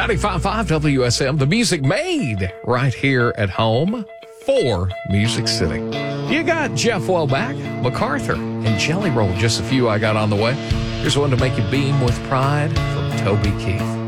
95.5 WSM, the music made right here at home for Music City. You got Jeff Wellback, MacArthur, and Jelly Roll. Just a few I got on the way. Here's one to make you beam with pride from Toby Keith.